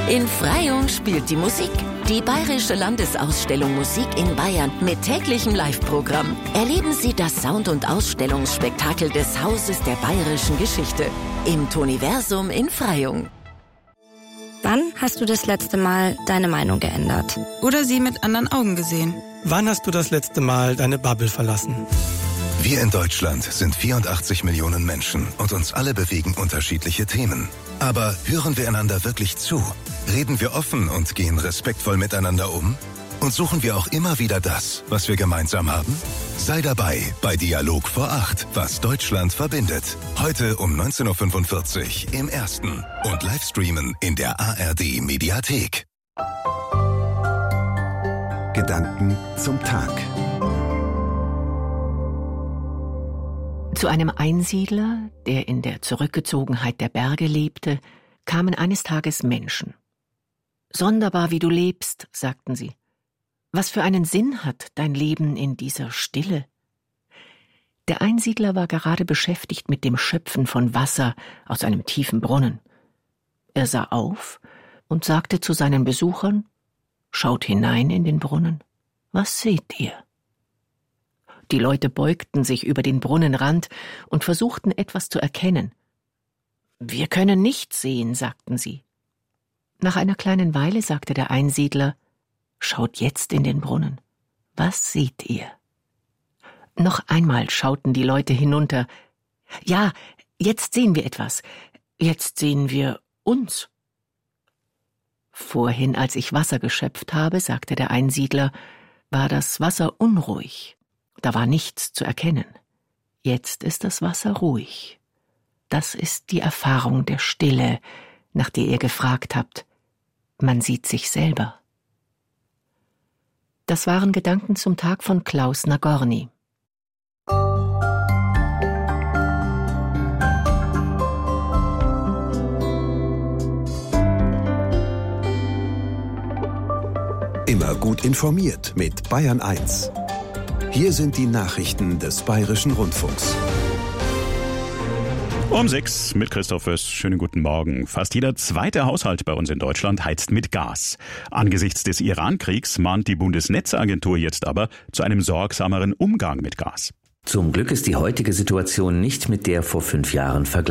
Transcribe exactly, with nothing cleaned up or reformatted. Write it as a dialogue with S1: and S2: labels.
S1: In Freyung spielt die Musik. Die Bayerische Landesausstellung Musik in Bayern mit täglichem Live-Programm. Erleben Sie das Sound- und Ausstellungsspektakel des Hauses der bayerischen Geschichte im Toniversum in Freyung.
S2: Wann hast du das letzte Mal deine Meinung geändert?
S3: Oder sie mit anderen Augen gesehen?
S4: Wann hast du das letzte Mal deine Bubble verlassen?
S5: Wir in Deutschland sind vierundachtzig Millionen Menschen und uns alle bewegen unterschiedliche Themen. Aber hören wir einander wirklich zu? Reden wir offen und gehen respektvoll miteinander um? Und suchen wir auch immer wieder das, was wir gemeinsam haben? Sei dabei bei Dialog vor acht, was Deutschland verbindet. Heute um neunzehn Uhr fünfundvierzig im Ersten und Livestreamen in der A R D Mediathek.
S6: Gedanken zum Tag.
S7: Zu einem Einsiedler, der in der Zurückgezogenheit der Berge lebte, kamen eines Tages Menschen. »Sonderbar, wie du lebst«, sagten sie. »Was für einen Sinn hat dein Leben in dieser Stille?« Der Einsiedler war gerade beschäftigt mit dem Schöpfen von Wasser aus einem tiefen Brunnen. Er sah auf und sagte zu seinen Besuchern: »Schaut hinein in den Brunnen. Was seht ihr?« Die Leute beugten sich über den Brunnenrand und versuchten etwas zu erkennen. »Wir können nichts sehen«, sagten sie. Nach einer kleinen Weile sagte der Einsiedler: »Schaut jetzt in den Brunnen. Was seht ihr?« Noch einmal schauten die Leute hinunter. »Ja, jetzt sehen wir etwas. Jetzt sehen wir uns.« »Vorhin, als ich Wasser geschöpft habe«, sagte der Einsiedler, »war das Wasser unruhig. Da war nichts zu erkennen. Jetzt ist das Wasser ruhig. Das ist die Erfahrung der Stille, nach der ihr gefragt habt. Man sieht sich selber.« Das waren Gedanken zum Tag von Klaus Nagorny.
S6: Immer gut informiert mit Bayern eins. Hier sind die Nachrichten des Bayerischen Rundfunks.
S8: Um sechs mit Christoph Föss. Schönen guten Morgen. Fast jeder zweite Haushalt bei uns in Deutschland heizt mit Gas. Angesichts des Iran-Kriegs mahnt die Bundesnetzagentur jetzt aber zu einem sorgsameren Umgang mit Gas.
S9: Zum Glück ist die heutige Situation nicht mit der vor fünf Jahren vergleichbar.